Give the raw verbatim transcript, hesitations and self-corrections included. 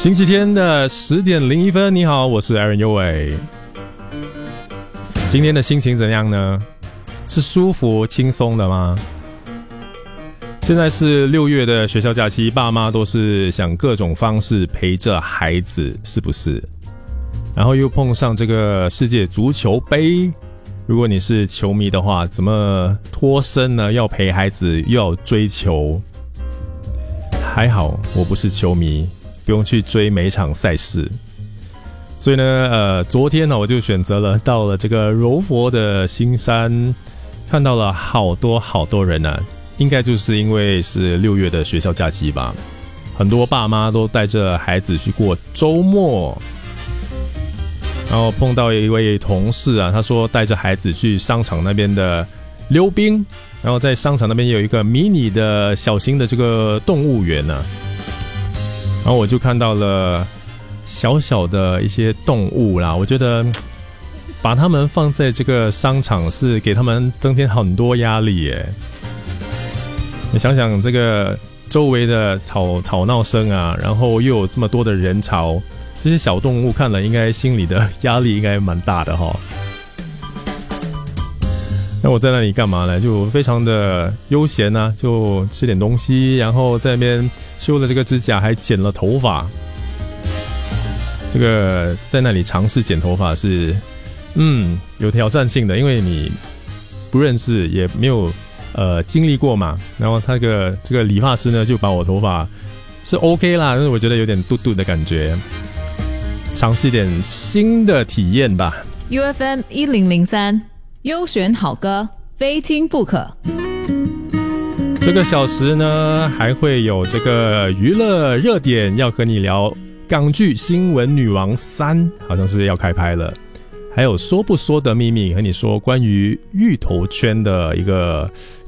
星期天的十点零一分，你好，我是 Aaron 优伟。今天的心情怎样呢？是舒服轻松的吗？现在是六月的学校假期，爸妈都是想各种方式陪着孩子，是不是？然后又碰上这个世界足球杯，如果你是球迷的话，怎么脱身呢？要陪孩子又要追球。还好我不是球迷，不用去追每场赛事。所以呢，呃，昨天呢，我就选择了到了这个柔佛的新山，看到了好多好多人啊，应该就是因为是六月的学校假期吧，很多爸妈都带着孩子去过周末。然后碰到一位同事啊，他说带着孩子去商场那边的溜冰，然后在商场那边有一个迷你的小型的这个动物园啊，然后我就看到了小小的一些动物啦，我觉得把他们放在这个商场是给他们增添很多压力耶。你想想这个周围的吵吵闹声啊，然后又有这么多的人潮，这些小动物看了应该心里的压力应该蛮大的齁。那我在那里干嘛呢？就非常的悠闲啊，就吃点东西，然后在那边修了这个指甲，还剪了头发。这个在那里尝试剪头发是嗯有挑战性的，因为你不认识也没有呃经历过嘛。然后他个这个理发师呢就把我头发是 OK 啦，但是我觉得有点嘟嘟的感觉，尝试一点新的体验吧。 U F M 一零零三优选好歌，非听不可。 这个小时呢还会有这个娱乐热点，要和你聊港剧新闻女王三好像是要开拍了，还有说不说的秘密，和你说关于芋头圈的一个